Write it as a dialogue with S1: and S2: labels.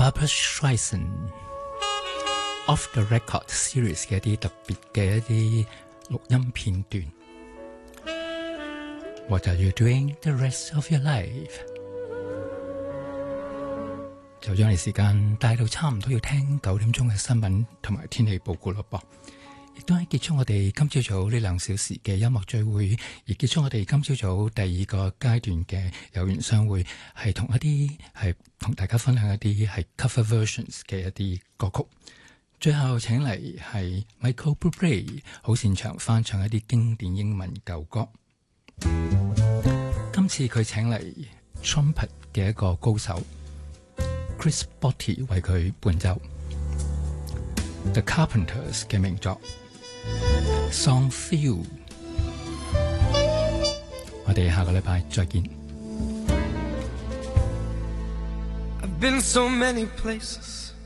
S1: Barbra Streisand Off the Record Series 嘅一啲特別嘅一啲錄音片段。What are you doing the rest of your life？ 就將你時間帶到差唔多要聽9點鐘嘅新聞同埋天氣報告咯噃。亦都係結束我哋今朝早呢2小時嘅音樂聚會，而結束我哋今朝早第2個階段嘅有緣相會，係同大家分享一啲係 cover versions 嘅一啲歌曲。最後請嚟係 Michael Bublé， 好擅長翻唱一啲經典英文舊歌。今次佢請嚟 trumpet 嘅一個高手 Chris Botti 為佢伴奏 The Carpenters 嘅名作 Song for You。 我哋下個禮拜再見。
S2: I've been so many places